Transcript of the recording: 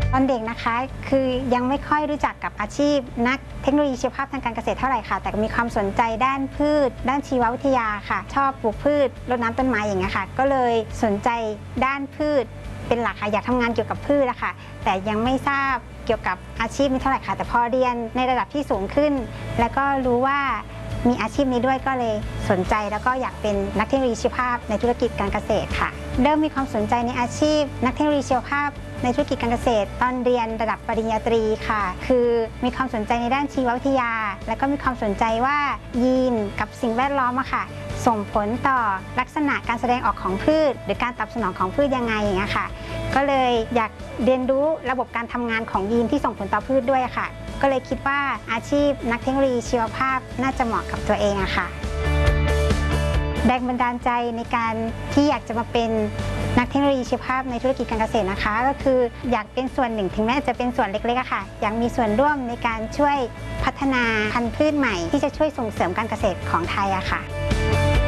ตอนเด็กนะคะคือยังไม่ค่อยรู้จักกับอาชีพนักเทคโนโลยีชีวภาพทางการเกษตรเท่าไหร่ค่ะแต่มีความสนใจด้านพืชด้านชีววิทยาค่ะชอบปลูกพืชรดน้ำต้นไม้อย่างเงี้ยค่ะก็เลยสนใจด้านพืชเป็นหลักค่ะอยากทำงานเกี่ยวกับพืชอะค่ะแต่ยังไม่ทราบเกี่ยวกับอาชีพนี้เท่าไหร่ค่ะแต่พอเรียนในระดับที่สูงขึ้นแล้วก็รู้ว่ามีอาชีพนี้ด้วยก็เลยสนใจแล้วก็อยากเป็นนักเทคโนโลยีชีวภาพในธุรกิจการเกษตรค่ะเริ่มมีความสนใจในอาชีพนักเทคโนโลยีชีวภาพในธุรกิจการเกษตรตอนเรียนระดับปริญญาตรีค่ะคือมีความสนใจในด้านชีววิทยาและก็มีความสนใจว่ายีนกับสิ่งแวดล้อมอะค่ะส่งผลต่อลักษณะการแสดงออกของพืชหรือการตอบสนองของพืชยังไงอย่างเงี้ยค่ะก็เลยอยากเรียนรู้ระบบการทำงานของยีนที่ส่งผลต่อพืชด้วยค่ะก็เลยคิดว่าอาชีพนักเทคโนโลยีชีวภาพน่าจะเหมาะกับตัวเองอะค่ะแรงบันดาลใจในการที่อยากจะมาเป็นนักเทคโนโลยีชีวภาพในธุรกิจการเกษตรนะคะก็คืออยากเป็นส่วนหนึ่งถึงแม้จะเป็นส่วนเล็กๆค่ะอยากมีส่วนร่วมในการช่วยพัฒนาพันธุ์พืชใหม่ที่จะช่วยส่งเสริมการเกษตรของไทยอะค่ะ